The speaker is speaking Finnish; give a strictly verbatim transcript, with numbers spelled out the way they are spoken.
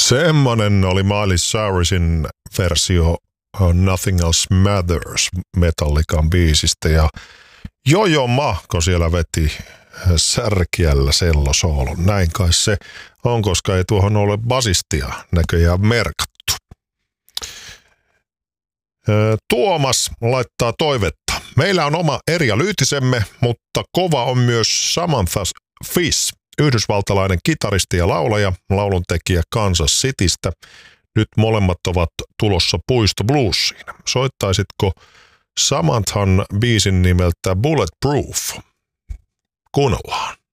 Semmonen oli Miley Cyrusin versio Nothing Else Matters Metallican biisistä ja Jojo Mahko siellä veti särkiällä sellosoolon. Näin kai se on, koska ei tuohon ole basistia näköjään merkattu. Tuomas laittaa toivetta. Meillä on oma Erja Lyytisemme, mutta kova on myös Samantha Fish, yhdysvaltalainen kitaristi ja laulaja, lauluntekijä Kansas Citystä. Nyt molemmat ovat tulossa Puisto Bluesiin. Soittaisitko Samanthan biisin nimeltä Bulletproof? Kuunnellaan.